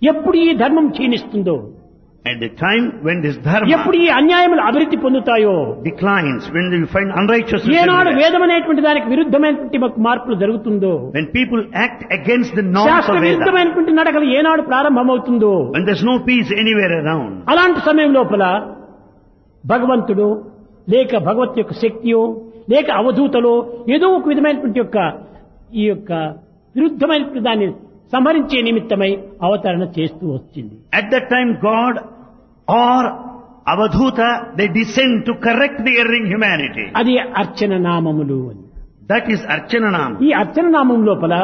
ఎప్పుడు ఈ ధర్మం క్షీణిస్తుందో, At the time when this dharma ఎప్పుడు ఈ అన్యాయములు అభివృద్ధి పొందుతాయో, declines, when you find unrighteousness ఏనాడు everywhere, వేదమైనటువంటి దానికి విరుద్ధమైనటువంటి మార్పులు జరుగుతుందో, when people act against the norms శాస్త్ర of Veda, విరుద్ధమైనటువంటి నడకలు ఏనాడు ప్రారంభమవుతుందో, when there's no peace anywhere around, అలాంటి సమయం లోపల భగవంతుడు లేక భగవత్ యొక్క శక్తియో లేక అవధూతలో ఏదో ఒక విధమైనటువంటి ఈ యొక్క విరుద్ధమైనటువంటి దాన్ని సంహరించే నిమిత్తమై అవతరణ చేస్తూ వచ్చింది. at that time God or Avadhuta, they descend to correct the erring humanity. అది అర్చన నామములు అని. That is Archananam. ఈ అర్చన నామం లోపల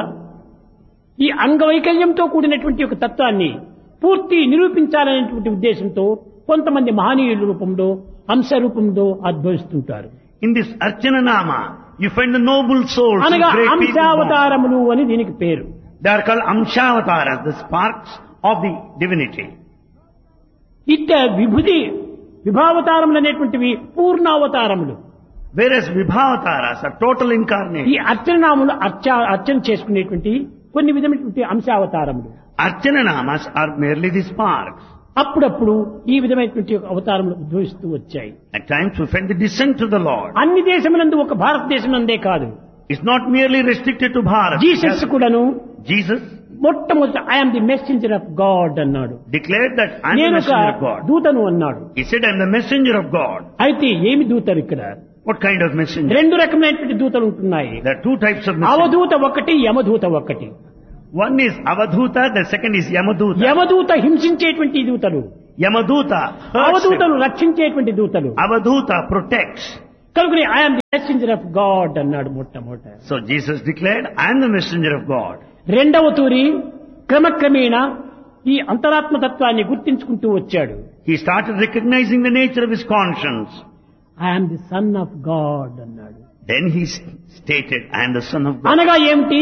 ఈ అంగవైకల్యంతో కూడినటువంటి ఒక తత్వాన్ని పూర్తి నిరూపించాలనేటువంటి ఉద్దేశంతో కొంతమంది మహనీయుల రూపంలో అంశ రూపంలో ఉద్భవిస్తుంటారు. In this Archananama, you find the noble souls, the అనగా great people born. అంశావతారములు అని దీనికి పేరు. They are called Amshavataras, the sparks of the divinity. ఇట్ట విభావతారములు అనేటువంటివి పూర్ణావతారములు. Whereas Vibhavataras are total ఈ incarnation. అర్చనాములు అర్చన చేసుకునేటువంటి కొన్ని విధమైనటువంటి అంశావతారములు. Archananamas are merely the sparks. అప్పుడప్పుడు ఈ విధమైనటువంటి అవతారములు ఉద్భవిస్తూ వచ్చాయి. At times we find the descent to the Lord. అన్ని దేశములందు ఒక భారతదేశం కాదు. It's not merely restricted to Bharat. Jesus కూడాను Jesus మొట్టమొదట I'm the messenger of God అన్నాడు. declared that I am the నేను ఒక messenger of God. దూతను అన్నాడు. He said, I am the messenger of God. అయితే ఏమి దూతలు ఇక్కడ? What kind of messenger? రెండు రకమైనటువంటి దూతలు ఉంటున్నాయి. There are two types of messengers. అవధూత ఒకటి, యమదూత ఒకటి. One is Avadhuta, the second is Yamaduta. యమదూత హింసించేటువంటి దూతలు, Yamaduta hurts అవధూతలు him. రక్షించేటువంటి దూతలు. Avadhuta protects. కనుక I'm the messenger of God అన్నాడు మొట్టమొదట. So Jesus declared, I am the messenger of God. రెండవ తూరి క్రమక్రమేణా ఈ అంతరాత్మ తత్వాన్ని గుర్తించుకుంటూ వచ్చాడు. He started recognizing the nature of his conscience. I'm the son of God అన్నాడు. Then he stated, I am the son of God. అనగా ఏమిటి?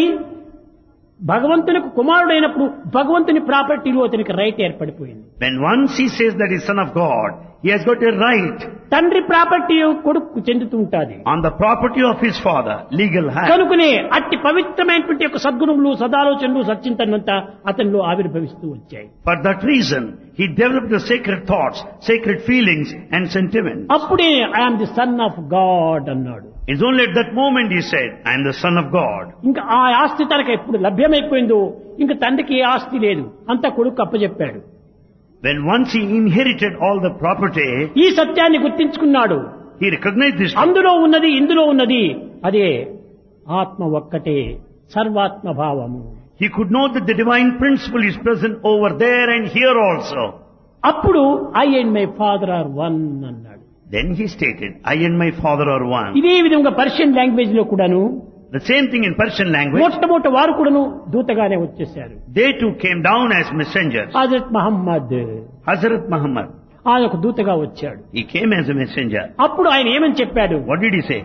భగవంతునికి కుమారుడైనప్పుడు భగవంతుని ప్రాపర్టీలో అతనికి right ఏర్పడిపోయింది. When once he says that he is son of God, he has got a right తండ్రి property కొడుకు చెందుతూ ఉంటాది. on the property of his father, legal hand. కనుకనే అట్టి పవిత్రమైనటువంటి యొక్క సద్గుణములు, సదాలోచనలు, సచ్చింతనంతా అతనిలో ఆవిర్భవిస్తూ వచ్చాయి. For that reason, he developed the sacred thoughts, sacred feelings and sentiments. అప్పుడే I'm the son of God అన్నాడు. It's only at that moment he said, I am the son of God. ఇంకా ఆ ఆస్తి తనకు ఎప్పుడు లభ్యమైపోయిందో ఇంకా తండ్రికి ఏ ఆస్తి లేదు, అంతా కొడుకు అప్పచెప్పాడు. When once he inherited all the property, ఈ సత్యాన్ని గుర్తించుకున్నాడు. he recognized this. అందులో ఉన్నది, ఇందులో ఉన్నది అదే ఆత్మ ఒక్కటే, సర్వాత్మ భావము. He could know that the divine principle is present over there and here also. అప్పుడు I and my father are one అన్నాడు. Then he stated, I and my father are one. ఇదే విధంగా పర్షియన్ లాంగ్వేజ్ లో కూడాను The same thing in Persian language. మొట్టమొదటి వారు కూడాను దూతగానే వచ్చేశారు. They too came down as messengers. Hazrat Mohammed Hazrat Muhammad, ఆయన ఒక దూతగా వచ్చాడు. he came as a messenger. అప్పుడు ఆయన ఏమని చెప్పాడు? What did he say?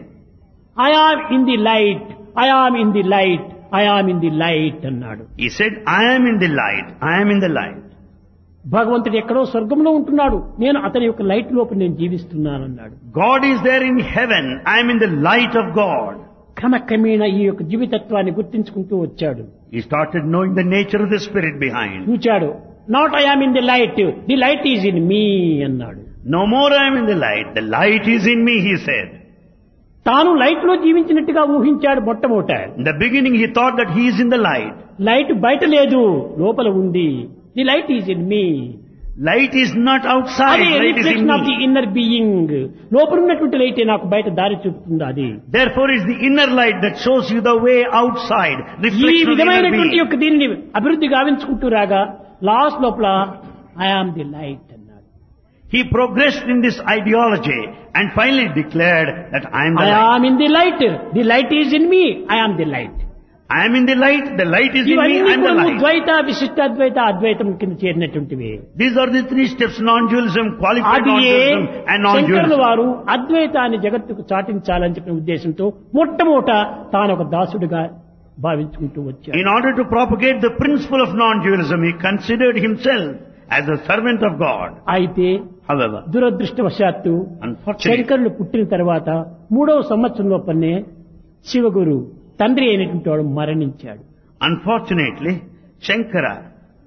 I am in the light, I am in the light, I am in the light అన్నాడు. He said, I am in the light, I am in the light. భగవంతుడు ఎక్కడో స్వర్గంలో ఉంటున్నాడు, నేను అతని యొక్క light లోపల నేను జీవిస్తున్నాను అన్నాడు. God is there in heaven, I am in the light of God. క్రమక్రమేణా ఈ యొక్క జీవితత్వాన్ని గుర్తించుకుంటూ వచ్చాడు. He started knowing the nature of the spirit behind. చూచాడు. Not I am in the light, the light is in me అన్నాడు. No more I am in the light is in me, he said. తాను light లో జీవించినట్టుగా ఊహించాడు మొట్టమొదట. In the beginning he thought that he is in the light. Light బయట లేదు, లోపల ఉంది. The light is in me. Light is not outside, అదే light is in reflection of the me. Inner being. లోపల ఉన్నటువంటి లైటే నాకు బయట దారి చూపుతుంది. అది Therefore is the inner light that shows you the way outside. ఈ Reflection of the inner విధమైనటువంటి being. యొక్క దీన్ని అభివృద్ధి గావించుకుంటూ రాగా లాస్ట్ లోపల ఐ ఆమ్ ది లైట్ అన్నాడు. He progressed in this ideology and finally declared that I am the I light. Am in the light, the light is in me, I am the light. I am in the light is in me, ఇవన్నీ I am the కూడా light. ద్వైత, విశిష్టాద్వైత, అద్వైతం కింద చేరినటువంటివి. These are the three steps, non-dualism, qualified అది non-dualism and శంకరుల non-dualism. వారు అద్వైతాన్ని జగత్తుకు చాటించాలని చెప్పిన ఉద్దేశంతో మొట్టమొదట తాను ఒక దాసుడిగా భావించుకుంటూ వచ్చాడు. In order to propagate the principle of non-dualism, he considered himself as a servant of God. అయితే However, దురదృష్టవశాత్తు unfortunately, శంకరులు పుట్టిన తర్వాత 3వ సంవత్సరం లోపలనే శివగురు తండ్రి అయినటువంటి వాడు మరణించాడు. unfortunately, Shankara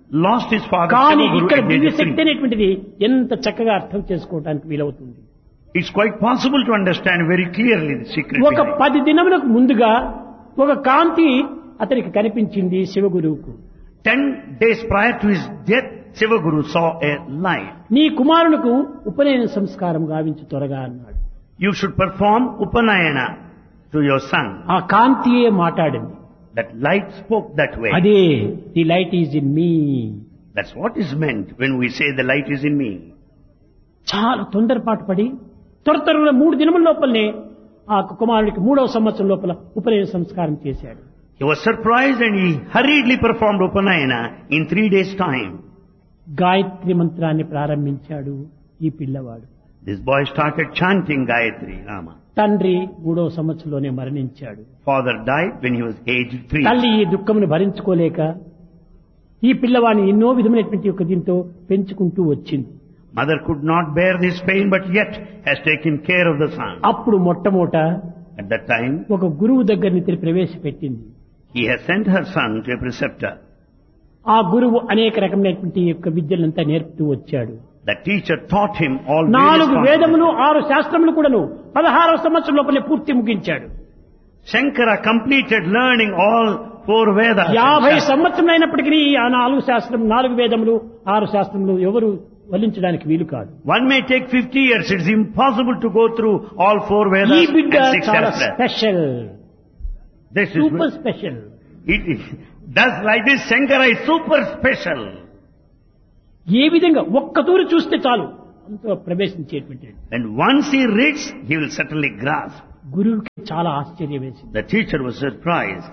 lost his father కానీ Shivaguru ఇక్కడ at the age Divya of శక్తి 3. అనేటువంటిది ఎంత చక్కగా అర్థం చేసుకోవడానికి వీలవుతుంది. It's quite possible to understand very clearly the secret. ఒక 10 దినములకు ముందుగా ఒక కాంతి అతనికి కనిపించింది శివగురువుకు. 10 days prior to his death, Shivaguru saw a light. నీ కుమారునికి ఉపనయన సంస్కారం గావించి త్వరగా అన్నాడు. You should perform Upanayana to your son. ఆ కాంతియే మాట్లాడింది. That light spoke that way. అదే the light is in me. That's what is meant when we say the light is in me. చాలా తొందరపాటు పడి త్వరగా 3 దినముల లోపలనే ఆ కుమారుడికి 3వ సంవత్సరం లోపల ఉపనయన సంస్కారం చేశాడు. He was surprised and he hurriedly performed Upanayana in 3 days' time. Gayatri మంత్రాన్ని ప్రారంభించాడు ఈ పిల్లవాడు. This boy started chanting Gayatri Rama. తండ్రి 3వ సంవత్సరంలోనే మరణించాడు. Father died when he was aged 3. తల్లి ఈ దుఃఖమును భరించుకోలేక ఈ పిల్లవాడిని ఎన్నో విధమైనటువంటి ఒక దీంతో పెంచుకుంటూ వచ్చింది. Mother could not bear this pain but yet has taken care of the son. అప్పుడు మొట్టమొదట At that time, ఒక గురువు దగ్గర నుంచి ప్రవేశపెట్టింది. he has sent her son to a preceptor. ఆ గురువు అనేక రకమైనటువంటి యొక్క విద్యలంతా నేర్పుతూ వచ్చాడు. The teacher taught him all 4 various వేదములు 6 శాస్త్రములు కూడాను 16వ సంవత్సరం లోపలే పూర్తి ముగించాడు. Shankara completed learning all 4 Vedas. 50 సంవత్సరం అయినప్పటికీ ఆ 4 వేదములు 6 శాస్త్రములు ఎవరు వల్లించడానికి వీలు కాదు. One may take 50 years. It's impossible to go through all 4 ఈ Vedas బిడ్డ and 6 చాలా Shastras. Special, This is super special. it is. Thus, like this, Shankara is super special. ఏ విధంగా ఒక్క తూరి చూస్తే చాలు అంత ప్రవేశించేటువంటి. And once he reads, he will certainly grasp. గురువుకి చాలా ఆశ్చర్యం వేసింది. The teacher was surprised.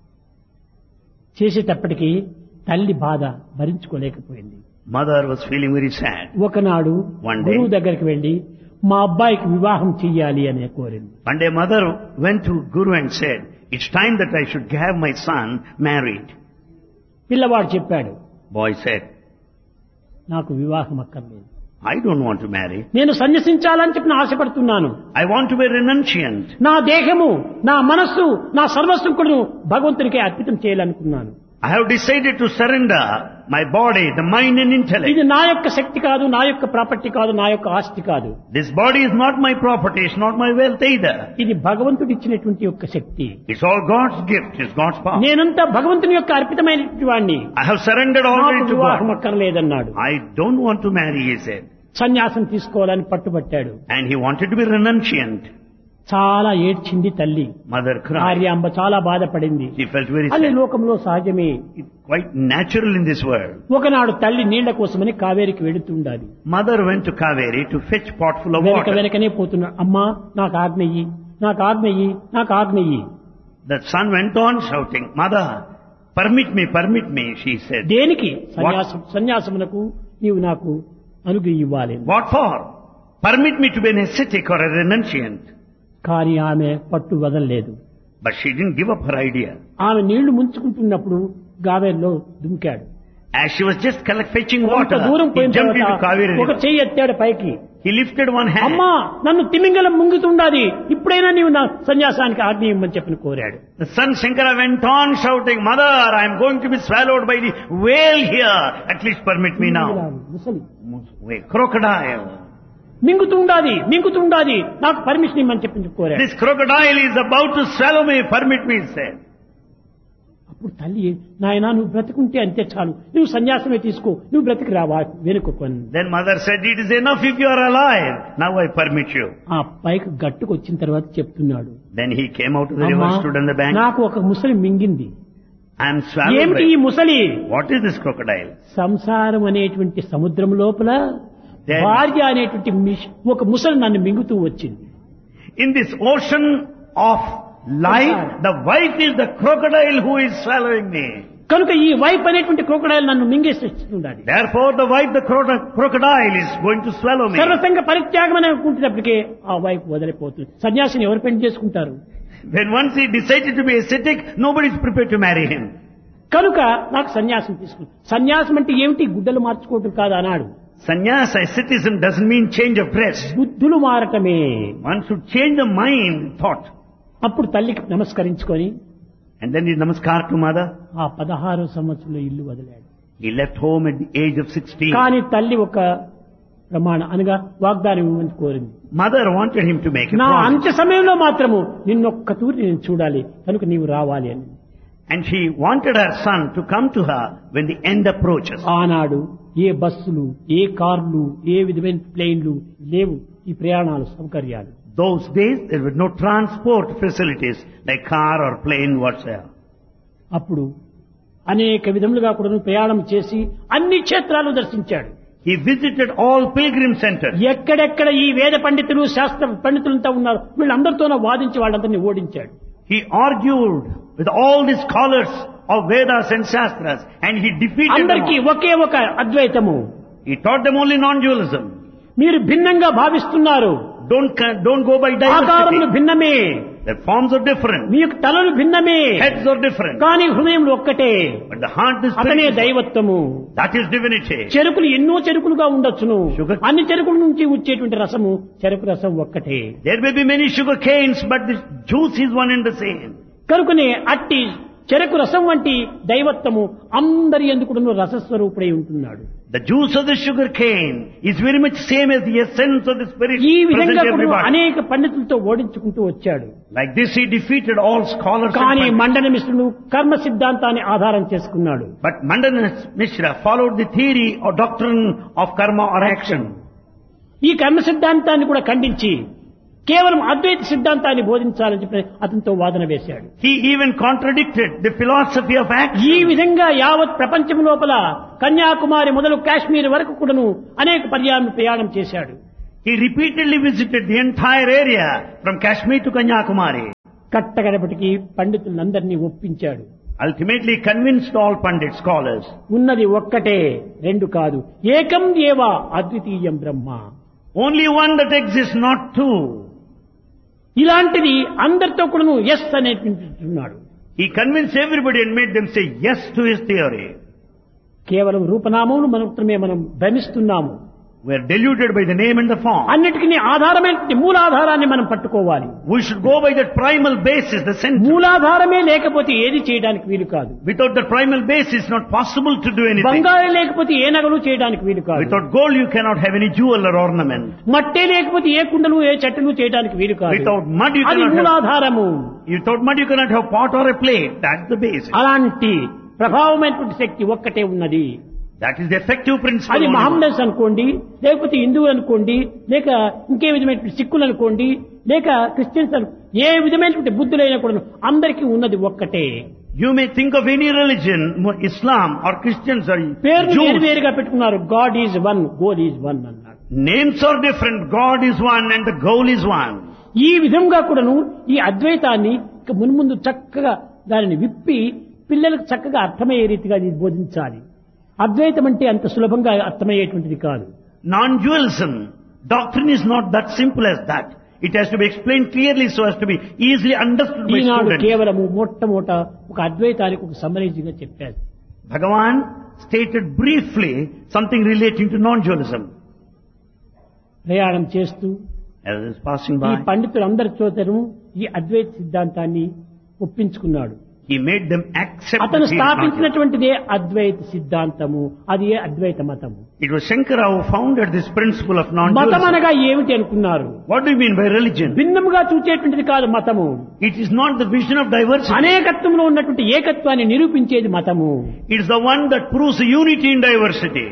చేసేటప్పటికి తల్లి బాధ భరించుకోలేకపోయింది. Mother was feeling very sad. ఒకనాడు One day. గురువు దగ్గరికి వెళ్లి మా అబ్బాయికి వివాహం చెయ్యాలి అని కోరింది. One day mother went to Guru and said, it's time that I should have my son married. పిల్లవాడు చెప్పాడు, Boy said, నాకు వివాహం అక్కర్లేదు, I don't want to marry. నేను సన్యసించాలని చెప్పి ఆశపడుతున్నాను. I want to be renunciant. నా దేహము, నా మనస్సు, నా సర్వస్వం కూడా భగవంతునికి అర్పితం చేయాలనుకున్నాను. I have decided to surrender my body, the mind and intellect. ఇది నా యొక్క శక్తి కాదు, నా యొక్క ప్రాపర్టీ కాదు, నా యొక్క ఆస్తి కాదు. This body is not my property, it's not my wealth either. ఇది భగవంతుడు ఇచ్చినటువంటి యొక్క శక్తి. It's all God's gift, it's God's power. నేనంతా భగవంతుని యొక్క అర్పితమైనటువంటి వాడిని. I have surrendered already నాకు to వివాహం God. అక్కర్లేదన్నాడు. I don't want to marry, he said. సన్యాసం తీసుకోవాలని పట్టుబట్టాడు. And he wanted to be renunciant. చాలా ఏడ్చింది తల్లి. Mother cried. ఆర్యాంబ చాలా బాధపడింది. She felt very అది sad. లోకంలో సహజమే. It's quite natural in this world. ఒకనాడు తల్లి నీళ్ల కోసమని కావేరికి వెడుతుండాలి. Mother went to Kaveri to fetch pot full of water. వెనకనే పోతున్నాడు. అమ్మా నాకు ఆజ్ఞయ్యి, నాకు ఆజ్ఞయ్యి, నాకు ఆజ్ఞయ్యి. The son went on shouting, Mother, permit me, she said. దేనికి? సన్యాసమునకు నీవు నాకు అనుగ్రహం ఇవ్వాలి. What for? Permit me to be an ascetic or a renunciant. కానీ ఆమె పట్టు వదలలేదు. But she didn't give up her idea. ఆమె నీళ్లు ముంచుకుంటున్నప్పుడు గావేరులో దుమికాడు. As she was just fetching కొంత water, దూరం he పోయిన jumped into తర్వాత Kaveri ఒక river. చెయ్యి ఎత్తాడు పైకి. He lifted one hand. అమ్మా నన్ను తిమింగలం ముంగుతుండాలి, ఇప్పుడైనా నీవు నా సన్యాసానికి ఆజ్ఞ ఇవ్వమని చెప్పని కోరాడు. The son Shankara went on shouting, Mother, I am going to be swallowed by the whale here. At least permit me now. ముసలి Crocodile. మింగుతుండాది నాకు పర్మిషన్ ఇవ్వమని చెప్పి కోరాడు. This crocodile is about to swallow me. Permit me, he said. అప్పుడు తల్లి, నాయనా నువ్వు బ్రతుకుంటే అంతే చాలు, నువ్వు సన్యాసమే తీసుకో, నువ్వు బ్రతికి రావా వెనుకొని. Then mother said, it is enough if you are alive. Now I permit you. ఆ పైకి గట్టుకు వచ్చిన తర్వాత చెప్తున్నాడు, Then he came out of the river, అమ్మా stood on the bank. నాకు ఒక ముసలి మింగింది. I am swallowed ఏమిటి ఈ by... ముసలి? What is this crocodile? సంసారం అనేటువంటి సముద్రం లోపల Then- భార్య అనేటువంటి ఒక ముసలి నన్ను మింగుతూ వచ్చింది. In this ocean of life, the wife is the crocodile who is swallowing me. కనుక ఈ వైఫ్ అనేటువంటి క్రోకడైల్ నన్ను మింగేస్తుండాలి. Therefore the wife, the crocodile is going to swallow me. సర్వసంగ పరిత్యాగం అని అనుకుంటున్నప్పటికీ ఆ వైఫ్ వదిలిపోతుంది. సన్యాసిని ఎవరు పెళ్లి చేసుకుంటారు? When once he decided to be ascetic, nobody is prepared to marry him. కనుక నాకు సన్యాసం తీసుకుంది. సన్యాసం అంటే ఏమిటి? గుడ్డలు మార్చుకోవటం కాదు అన్నాడు. Sannyasa, asceticism doesn't mean change of dress. బుద్ధులు మారటమే. One should change the mind, thought. అప్పుడు తల్లికి నమస్కరించుకొని And then he namaskar to mother. ఆ 16వ సంవత్సరంలో ఇల్లు వదిలాడు. He left home at the age of 16. కానీ తల్లి ఒక ప్రమాణ అనగా వాగ్దానం ఇవ్వమని కోరింది. Mother wanted him to make a నా promise. అంత్య సమయంలో మాత్రము నిన్నొక్క తూరి నేను చూడాలి కనుక నీవు రావాలి అని. And she wanted her son to come to her when the end approaches. ఆనాడు ఏ బస్సులు, ఏ కార్లు, ఏ విధమైన ప్లేన్లు లేవు ఈ ప్రయాణాలు సౌకర్యాలు. Those days there were no transport facilities like car or plane whatsoever. అప్పుడు అనేక విధములుగా కూడా ప్రయాణం చేసి అన్ని క్షేత్రాలు దర్శించాడు. He visited all pilgrim centers. ఎక్కడెక్కడ ఈ వేద పండితులు శాస్త్ర పండితులంతా ఉన్నారు వీళ్ళందరితోనూ వాదించి వాళ్ళందరినీ ఓడించాడు. He argued with all the scholars of Vedas and Shastras and he defeated them అందరికీ all. ఒకే ఒక అద్వైతము. He taught them only non-dualism. మీరు భిన్నంగా భావిస్తున్నారు, Don't go by ఆకారములు diversity. భిన్నమే, Their forms are different. మీ యొక్క తలలు భిన్నమే, Heads are different. కానీ హృదయంలో ఒక్కటే. But the heart is అతనే spirit. దైవత్వము. That is divinity. చెరుకులు ఎన్నో చెరుకులుగా ఉండొచ్చును, Sugar- అన్ని చెరుకుల నుంచి వచ్చేటువంటి రసము చెరుకు రసం ఒక్కటే. There may be many sugar canes, but the juice is one and the same. కనుకనే అట్టి చెరకు రసం వంటి దైవత్వము అందరి ఎందుకు రసస్వరూపుడై ఉంటున్నాడు. The juice of the sugar cane is very much same as the essence of the spirit ఈ present విధంగా కూడా everybody. అనేక పండితులతో ఓడించుకుంటూ వచ్చాడు. Like this he defeated all scholars. కానీ and మండన మిశ్రుడు కర్మ సిద్ధాంతాన్ని ఆధారం చేసుకున్నాడు. But Mandana Mishra followed the theory or doctrine of karma or action. ఈ కర్మ సిద్ధాంతాన్ని కూడా ఖండించి కేవలం అద్వైత సిద్ధాంతాన్ని బోధించాలని చెప్పి అతనితో వాదన వేశాడు. He even contradicted the philosophy of ఈ action. విధంగా యావత్ ప్రపంచం లోపల కన్యాకుమారి మొదలు కాశ్మీర్ వరకు కూడాను అనేక పర్యాయం ప్రయాణం చేశాడు. He repeatedly visited the entire area from Kashmir to Kanyakumari. కట్టగడపటికి పండితులందరినీ ఒప్పించాడు. Ultimately convinced all Pandit scholars. ఉన్నది ఒక్కటే, రెండు కాదు. ఏకం ఏవా అద్వితీయం బ్రహ్మ. Only one that exists, not two. ఇలాంటిది అందరితో కూడాను yes అనేటువంటున్నాడు. He convinced everybody and made them say yes to his theory. కేవలం రూపనామములు మాత్రమే మనం భ్రమిస్తున్నాము. We are deluded by the name and the form. అన్నిటికీ ఆధారమైన మూలాధారాన్ని మనం పట్టుకోవాలి. We should go by that primal basis, the center. మూలాధారమే లేకపోతే ఏది చేయడానికి వీలు కాదు. Without the primal basis, it's not possible to do anything. బంగారం లేకపోతే ఏ నగలు చేయడానికి వీలు కాదు. Without gold, you cannot have any jewel or ornament. మట్టే లేకపోతే ఏ కుండలు ఏ చెట్టులు చేయడానికి వీలు కాదు. Without mud, you అది cannot have. మూలాధారము. Without mud, you cannot have pot or a plate. That's the basis. అలాంటి ప్రభావమైనటువంటి శక్తి ఒక్కటే ఉన్నది. That is the effective principle. అది only. మహమ్మదన్స్ అనుకోండి, లేకపోతే హిందువులు అనుకోండి, లేక ఇంకే విధమైనటువంటి సిక్కులు అనుకోండి, లేక క్రిస్టియన్స్ ఏ విధమైనటువంటి బుద్ధులైనా కూడా అందరికీ ఉన్నది ఒక్కటే. You may think of any religion, Islam or Christians or పేర్లు Jews. వేరువేరుగా పెట్టుకున్నారు. God is one, goal is one అన్నాడు. Names are different. God is one and the goal is one. ఈ విధంగా కూడాను ఈ అద్వైతాన్ని ఇక మున్ముందు చక్కగా దానిని విప్పి పిల్లలకు చక్కగా అర్థమయ్యే రీతిగా ఇది బోధించాలి. అద్వైతం అంటే అంత సులభంగా అర్థమయ్యేటువంటిది కాదు. Non-dualism doctrine is not that simple as that. It has to be explained clearly so as to be easily understood by Eenadu students. కేవలము మొట్టమొదట ఒక అద్వైతానికి ఒక సమరేజీగా చెప్పారు. Bhagavan stated briefly something relating to non-dualism. ప్రయాణం చేస్తూ As is passing ఈ by, పండితులందరి చోతను ఈ అద్వైత సిద్ధాంతాన్ని ఒప్పించుకున్నాడు. he made them accept అతను that he is non-dual. స్థాపించినటువంటిదే అద్వైత సిద్ధాంతము, అది అద్వైత మతము. It was Shankara who founded this principle of మతం non-dualism. అనగా ఏమిటి అనుకున్నారు? What do you mean by religion? భిన్నముగా చూచేటువంటిది కాదు మతము. It is not the vision of diversity. అనేకత్వంలో ఉన్నటువంటి ఏకత్వాన్ని నిరూపించేది మతము. It is the one that proves unity in diversity.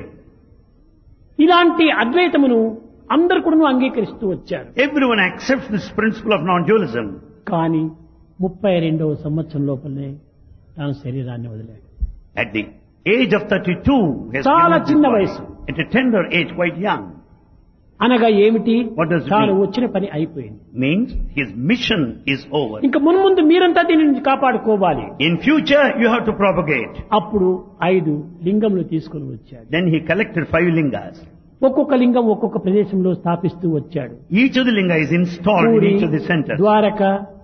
ఇలాంటి అద్వైతమును అందరు కూడా అంగీకరిస్తూ వచ్చారు. Everyone accepts this principle of non-dualism. కానీ 32వ సంవత్సరం లోపలనే తాను శరీరాన్ని వదిలాడు. At the age of 32, he has చాలా given up his చిన్న body. వయసు. At a tender age, quite young. అనగా ఏమిటి? What does it తాను mean? వచ్చిన పని అయిపోయింది. Means his mission is over. ఇంకా మున్ముందు మీరంతా దీనిని కాపాడుకోవాలి. In future, you have to propagate. అప్పుడు 5 లింగములు తీసుకొని వచ్చాడు. Then he collected 5 lingas. ఒక్కొక్క లింగం ఒక్కొక్క ప్రదేశంలో స్థాపిస్తూ వచ్చాడు. Each of the linga is installed in puri, each of the centers. Dwaraka,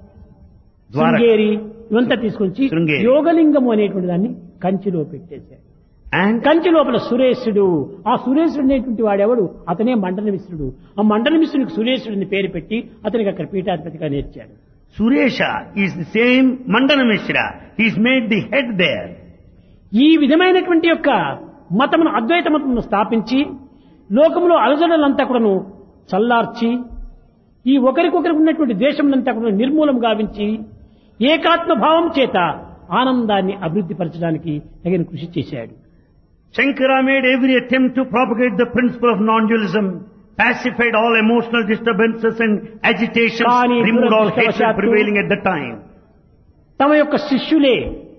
Sringeri ఇవంతా తీసుకొచ్చి శృంగేరి. యోగలింగము అనేటువంటి దాన్ని కంచిలో పెట్టేశాడు. And కంచి లోపల సురేశుడు, ఆ సురేశుడు అనేటువంటి వాడెవడు? అతనే మండన మిశ్రుడు. ఆ మండన మిశ్రుడికి సురేశుడిని పేరు పెట్టి అతనికి అక్కడ పీఠాధిపతిగా నేర్చాడు. Suresha is the same Mandana Mishra. He is made the head there. ఈ విధమైనటువంటి యొక్క మతమును అద్వైత మతమును స్థాపించి లోకంలో అలజడులంతా కూడాను చల్లార్చి ఈ ఒకరికొకరికి ఉన్నటువంటి ద్వేషములంతా కూడా నిర్మూలం గావించి ఏకాత్మ భావం చేత ఆనందాన్ని అభివృద్ధి పరచడానికి తగిన కృషి చేశాడు. Shankara made every attempt to propagate the principle of non-dualism, pacified all emotional disturbances and agitations, Kani removed all hatred దురదృష్టవశాత్తు prevailing at the time. తమ యొక్క శిష్యులే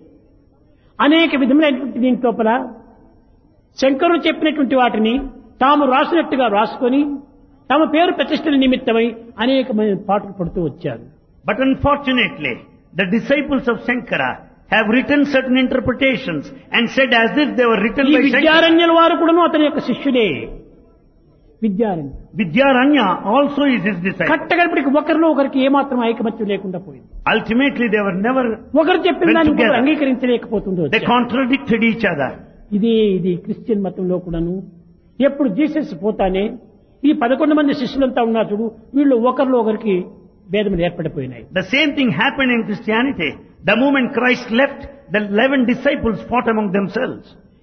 అనేక విధములైనటువంటి దీని లోపల శంకరుడు చెప్పినటువంటి వాటిని తాము రాసినట్టుగా రాసుకొని తమ పేరు ప్రతిష్టల నిమిత్తమై అనేకమైన పాటలు పడుతూ వచ్చారు. But unfortunately, the disciples of Shankara have written certain interpretations and said as if they were written ఈ by Shankara. విద్యారణ్యుల వారు కూడాను అతని యొక్క శిష్యుడే. Vidyaranya Vidyaranya also is his disciple. కట్టగడిపటికి ఒకరిలో ఒకరికి ఏమాత్రం ఐకమత్యం లేకుండా పోయింది. Ultimately, they were never, ఒకరు చెప్పిన Went దాన్ని together. ఒకరు అంగీకరించలేకపోతుందో they contradicted each other. ఇది క్రిస్టియన్ మతంలో కూడాను ఎప్పుడు జీసస్ పోతానే ఈ 11 మంది శిష్యులంతా ఉన్నారు చూడు, వీళ్ళు ఒకరిలో ఒకరికి భేదములు ఏర్పడిపోయినాయి. The same thing happened in Christianity. The moment Christ left, the 11 disciples fought among themselves.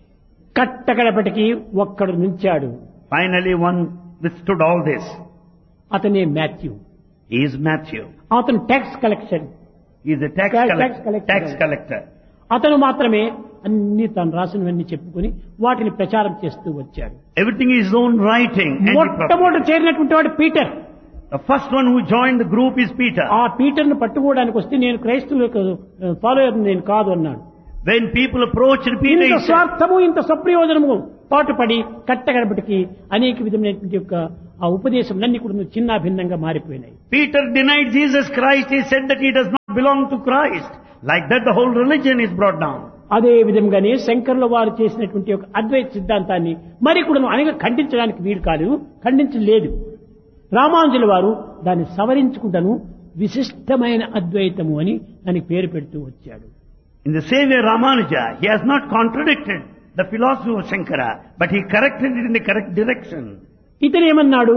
కట్టగడపటికి ఒక్కడు నిలిచాడు. Finally, one withstood all this. అతనే మాథ్యూ. He is Matthew. అతను tax collection. He is a tax collector. అతను మాత్రమే అన్ని తాను రాసినవన్నీ చెప్పుకొని వాటిని ప్రచారం చేస్తూ వచ్చాడు. Everything is his own writing. And he మొట్టమొదటి చేరినటువంటి వాడు Peter. the first one who joined the group is Peter. ఆ పీటర్ ను పట్టుకోవడానికి వస్తే నేను క్రైస్తవులకు ఫాలోయర్ నేను కాదు అన్నాడు. When people approached Peter, ఇంత he said, స్వార్థము ఇంత సప్రయోజనము పాటుపడి కట్టగడపటికి అనేక విధమైనటువంటి యొక్క ఆ ఉపదేశంలన్నీ కూడా చిన్న భిన్నంగా మారిపోయినాయి. Peter denied Jesus Christ. He said that he does not belong to Christ. Like that, the whole religion is brought down. అదే విధంగానే శంకరుల వారు చేసినటువంటి ఒక అద్వైత సిద్ధాంతాన్ని మరి కూడా అనేక ఖండించడానికి వీలు కాలేదు, ఖండించలేదు. రామానుజుల వారు దాన్ని సవరించుకుంటాను విశిష్టమైన అద్వైతము అని దానికి పేరు పెడుతూ వచ్చాడు. In the same way, Ramanuja, he has not contradicted the philosophy of Shankara, but he corrected it in the correct direction. ఇతను ఏమన్నాడు,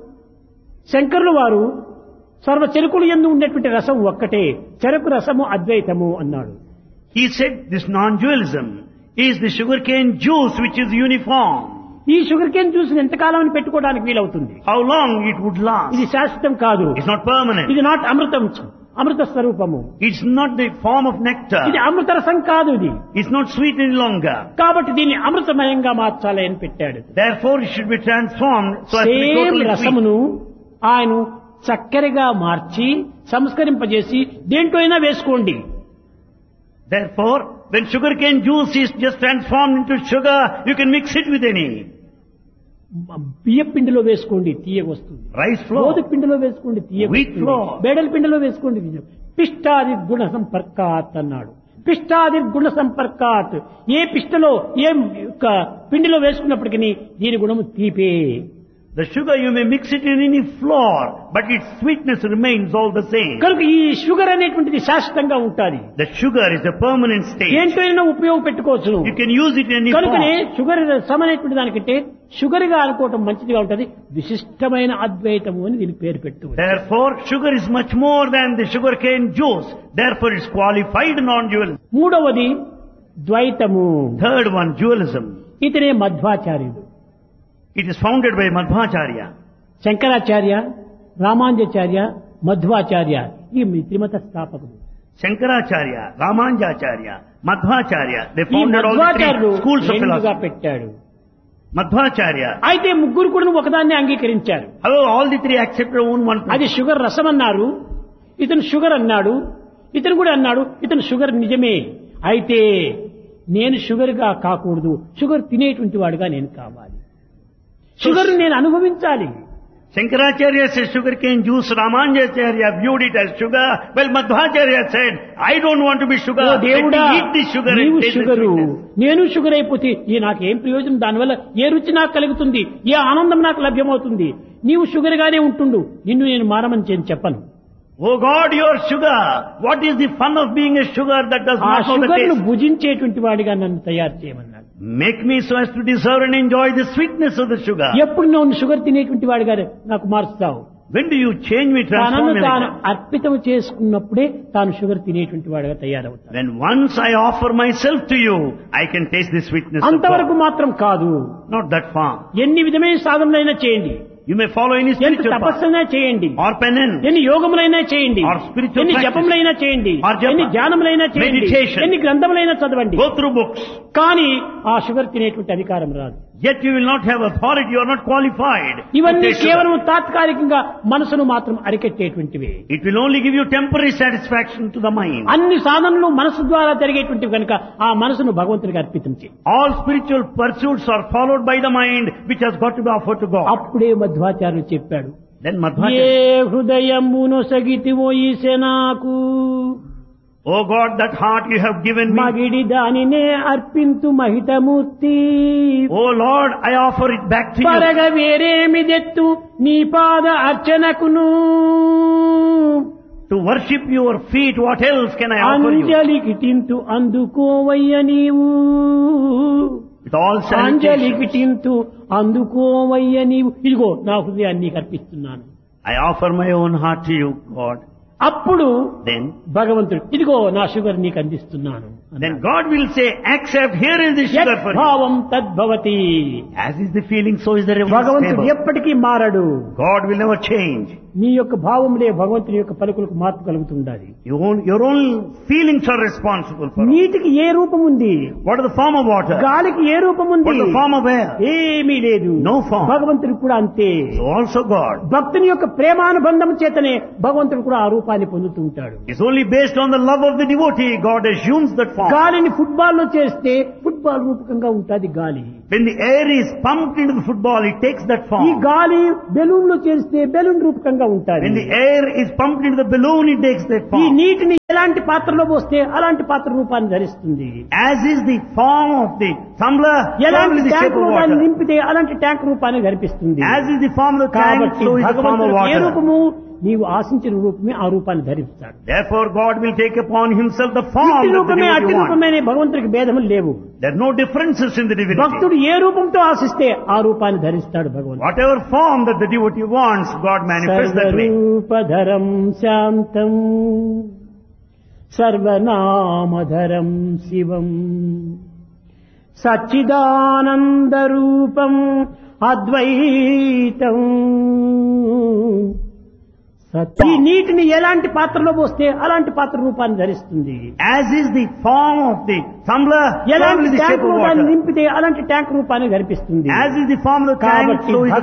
శంకరుల వారు సర్వ చెరుకులు యందు ఉండేటువంటి రసం ఒక్కటే, చెరకు రసము అద్వైతము అన్నాడు. He said this non-dualism is the sugarcane juice which is uniform. ఈ షుగర్ కేన్ జ్యూస్ ఎంతకాలం పెట్టుకోవడానికి వీలవుతుంది? How long it would last? ఇది శాశ్వతం కాదు. It's not permanent. ఇది నాట్ అమృతం, అమృత స్వరూపము. It's not the form of nectar. ఇది అమృత రసం కాదు. ఇది It's not sweet any longer. కాబట్టి దీన్ని అమృతమయంగా మార్చాలి అని పెట్టాడు. Therefore, it should be transformed so as to be same totally sweet. రసమును ఆయన చక్కెరగా మార్చి సంస్కరింపజేసి దేంట్లో అయినా వేసుకోండి. Therefore, when sugarcane juice is just transformed into sugar, you can mix it with any. బియ్య పిండిలో వేసుకోండి, తీయగా వస్తుంది. Rice flour. గోధుమ పిండిలో వేసుకోండి, తీయగా Wheat వస్తుంది. flour. బేడల పిండిలో వేసుకోండి. పిష్టాది గుణ సంపర్కాత్ అన్నాడు. పిష్టాది గుణ సంపర్కాత్, ఏ పిష్టలో ఏ యొక్క పిండిలో వేసుకున్నప్పటికీ దీని గుణము తీపే. The sugar you may mix it in any flour, but its sweetness remains all the same. కనుక ఈ షుగర్ అనేటువంటిది శాశ్వతంగా ఉంటుంది. The sugar is a permanent state. దేంట్లోనైనా ఉపయోగపెట్టుకోవచ్చు. You can use it in any కనుకనే form. షుగర్ సమనేటువంటి దానికంటే sugar గా అనుకోవటం మంచిదిగా ఉంటుంది. విశిష్టమైన అద్వైతము అని దీనికి పేరు పెట్టు. Therefore, sugar is much more than the sugarcane juice. Therefore, it's qualified non-dualism. మూడవది ద్వైతము. Third one, dualism. ఇతనే మధ్వాచార్యుడు. It is founded by Madhvacharya. Shankaracharya, Ramanujacharya, Madhvacharya ఈ త్రిమత స్థాపకుడు. Shankaracharya, Ramanujacharya, Madhvacharya, they ఈ founded all the మధ్వాచార్యుడు three schools of రెండుగా philosophy. పెట్టాడు. Madhvacharya, అయితే ముగ్గురు కూడా ఒకదాన్ని అంగీకరించారు. however, all the three accepted one అది principle. షుగర్ రసం అన్నారు, ఇతను షుగర్ అన్నాడు, ఇతను కూడా అన్నాడు ఇతను షుగర్ నిజమే, అయితే నేను షుగర్ గా కాకూడదు, షుగర్ తినేటువంటి వాడుగా నేను కావాలి, షుగర్ నేను అనుభవించాలి. Shankaracharya says sugarcane juice, Ramanujacharya viewed it as sugar, while Madhvacharya said, I don't want to be sugar, oh let దేవుడా, me eat this sugar నీవు and taste the sugar, sweetness. నేను sugar అయిపోతే నాకేం ప్రయోజనం, దానివల్ల ఏ రుచి నాకు కలుగుతుంది, ఏ ఆనందం నాకు లభ్యమవుతుంది, నీవు షుగర్ గానే ఉంటుండు, నిన్ను నేను మారమని చెప్పను. Oh God, you are sugar. What is the fun of being a sugar that does ఆ not know the షుగర్ ను taste? భుజించేటువంటి వాడిగా నన్ను తయారు చేయమన్నాడు. Make me so as to deserve and enjoy the sweetness of the sugar. ఎప్పుడు నువ్వు sugar తినేటువంటి వాడిగా నాకు మారుస్తావు, When do you change me, transform తనను me? తాను Like that? అర్పితం చేసుకున్నప్పుడే తాను షుగర్ తినేటువంటి వాడుగా తయారవుతాడు. When once I offer myself to you, I can taste the sweetness of అంతవరకు God. మాత్రం కాదు. Not that far. ఎన్ని విధమైన సాధనలైనా చేయండి, You may follow any ఎంత spiritual path తపస్సైనా చేయండి, or penance. ఎన్ని యోగములైనా చేయండి, Or spiritual ఎన్ని practice. జపములైనా చేయండి, Or japa. ఎన్ని ధ్యానములైనా చేయండి, Meditation. ఎన్ని గ్రంథములైనా చదవండి, Go through books. కానీ ఆ షుగర్ తినేటువంటి అధికారం రాదు. Yet you will not have authority. You are not qualified. to ఇవన్నీ taste sugar. కేవలం తాత్కాలికంగా మనసును మాత్రం అరికెట్టేటువంటివి. It will only give you temporary satisfaction to the mind. అన్ని సాధనలు మనసు ద్వారా జరిగేటువంటివి కనుక ఆ మనసును భగవంతునికి అర్పితం చేయి. All spiritual pursuits are followed by the mind, which has got to be offered to God. అప్పుడే మధ్వాచార్యులు చెప్పాడు, Then ఏ Madhvacharya, హృదయమును సగితివో ఈశనాకు oh God, that heart you have given me. మగిడి దానినే అర్పింతు మహితమూర్తి. Oh Lord, I offer it back to you. పరగ వేరేమిదెత్తు నీ పాద అర్చనకును. To worship your feet, what else can I offer you? అంజలి కిటింతు అందుకోవయ్య నీవు. With all Anjali salutation, కిటింతు అందుకోవయ్య నీవు. ఇదిగో నా హృదయాన్ని నీకు అర్పిస్తున్నాను. I offer my own heart to you, God. అప్పుడు Then భగవంతుడు ఇదిగో నా షుగర్ నీకు అందిస్తున్నాను అన్నాడు. God will say, accept, here is the sugar for you. భావం తద్భవతి. As is the feeling, so is the భగవంతుడు reverse. ఎప్పటికీ మారడు. God will never change. నీ యొక్క భావములే భగవంతుని యొక్క పలుకులకు మార్పు కలుగుతుండాలి. Your own feelings are responsible for it. నీటికి ఏ రూపం ఉంది, What is the form of water? గాలికి ఏ రూపం ఉంది, What is the form of air? ఏమీ లేదు. No form. భగవంతుడు కూడా అంతే. So also God. భక్తుని యొక్క ప్రేమానుబంధం చేతనే భగవంతుడు కూడా ఆ రూపాన్ని పొందుతూ ఉంటాడు. It's only based on the love of the devotee, God assumes that form. గాలిని ఫుట్బాల్ లో చేస్తే ఫుట్బాల్ రూపకంగా ఉంటుంది గాలి. When the air is pumped into the football, it takes that ఈ form. గాలి బెలూన్ లో చేస్తే బెలూన్ రూపకంగా ఉంటుంది. When the air is pumped into the balloon, it takes that ఈ form. నీటిని ఎలాంటి పాత్రలో పోస్తే అలాంటి పాత్ర రూపాన్ని ధరిస్తుంది. As is the form of the tumbler, so ఎలాంటి will the shape tank of రూపాన్ని water. నింపితే అలాంటి ట్యాంక్ రూపాన్ని ధరిపిస్తుంది. As is the form of the tank, కాబట్టి so is the form of భగవంతుడు ఏ water. రూపము నీవు ఆశించిన రూపమే ఆ రూపాన్ని ధరిస్తాడు. Therefore, God will take upon himself the form ఇట్టి that the రూపమే అట్టి devotee wants. రూపమే భగవంతుడికి భేదములు లేవు. There are no differences in the divinity. భక్తుడు ఏ రూపంతో ఆశిస్తే ఆ రూపాన్ని ధరిస్తాడు భగవంతుడు. Whatever form that the devotee wants, God manifests that way. సర్వరూపధరం శాంతం సర్వనామధరం శివం సచ్చిదానందరూపం అద్వైతం. ఈ నీటిని ఎలాంటి పాత్రలో పోస్తే అలాంటి పాత్ర రూపాన్ని ధరిస్తుంది. As is the form of the tumbler, so ఎలాంటి will the tank shape of రూపాన్ని water. నింపితే అలాంటి ట్యాంక్ రూపాన్ని ధరిపిస్తుంది. As is the form of the tank, కాబట్టి so is the